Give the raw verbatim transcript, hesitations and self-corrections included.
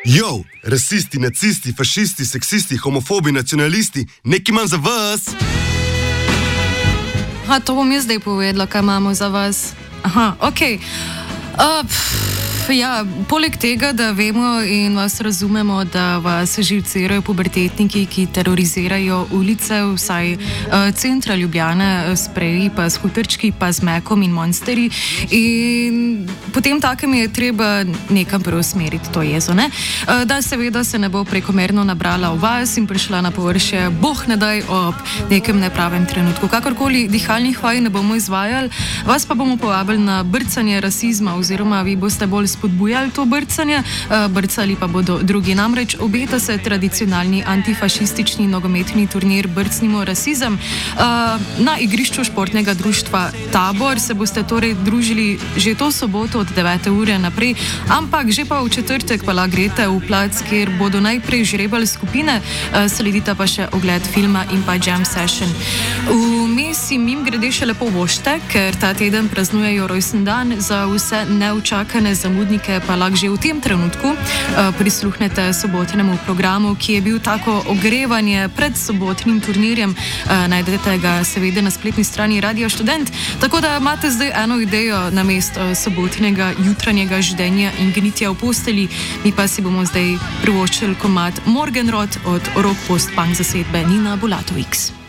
Jo, rasisti, nacisti, fašisti, seksisti, homofobi, nacionalisti, nekaj imam za vas. Aha, to bom jaz zdaj povedala, kaj imamo za vas. Aha, okej. Okay. Uh, Ja, poleg tega, da vemo in vas razumemo, da vas živcirajo pubertetniki, ki terorizirajo ulice, vsaj uh, centra Ljubljane, spreji pa s hutrčki, pa z mekom in monsteri. In potem takem je treba nekam preusmeriti to jezo, ne? Uh, da seveda se ne bo prekomerno nabrala v vas in prišla na površje, boh ne daj ob nekem nepravem trenutku. Kakorkoli dihalnih vaj ne bomo izvajali, vas pa bomo povabili na brcanje rasizma, oziroma vi boste bolj spodbujali to brcanje, brcali pa bodo drugi. Namreč obeta se tradicionalni antifašistični nogometni turnir Brcnimo rasizem. Na igrišču športnega društva Tabor se boste torej družili že to soboto od devete ure naprej, ampak že pa v četrtek pa lahko greste v plac, kjer bodo najprej žrebali skupine, sledita pa še ogled filma in pa jam session. Vmes jim mim grede še lepo vošte, ker ta teden praznujejo rojsten dan, za vse neučakane zamudnike pa lahko že v tem trenutku uh, prisluhnete sobotnemu programu, ki je bil tako ogrevanje pred sobotnim turnirjem. Uh, najdete ga seveda na spletni strani Radio Študent, tako da imate zdaj eno idejo na mesto sobotnega jutranjega ždenja in gnitja v posteli. Mi pa si bomo zdaj privoščili komad Morgenrot od rock post-punk zasedbe Nina Bulatovix.